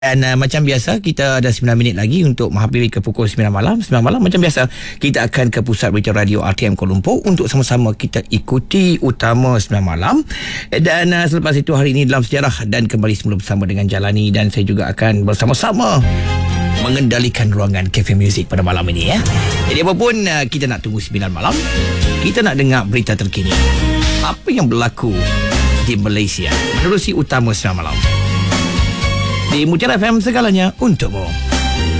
Dan macam biasa, kita ada 9 minit lagi untuk menghampiri ke pukul 9 malam. 9 malam macam biasa, kita akan ke Pusat Berita Radio RTM Kuala Lumpur untuk sama-sama kita ikuti utama 9 malam. Dan selepas itu, hari ini dalam sejarah, dan kembali semula bersama dengan Jalani, dan saya juga akan bersama-sama mengendalikan ruangan Cafe Music pada malam ini ya. Jadi apapun, kita nak tunggu 9 malam. Kita nak dengar berita terkini. Apa yang berlaku di Malaysia menerusi utama 9 malam. Di Mutiara FM, segalanya untukmu.